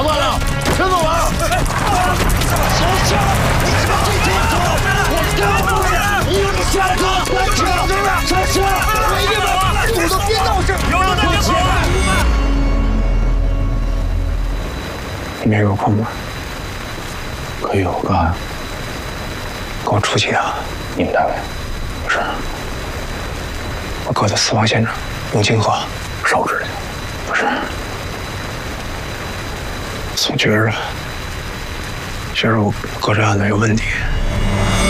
打断了，陈总王，小夏，你他妈最清楚，我告诉你，你有你下课，我抢，小夏，没地方，堵到颠倒是，有人别跑了。 你这有空吗？可以有个，跟我出去啊！你们单位？不是，我哥的死亡现场用金河烧制的，不是。送觉着我哥这案子有问题。